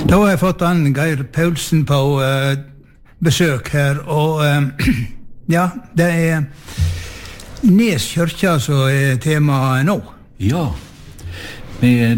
Da har jeg fått han Geir Paulsen på besøk her, og ja, det Nes kyrkja som temaet nå. Ja, vi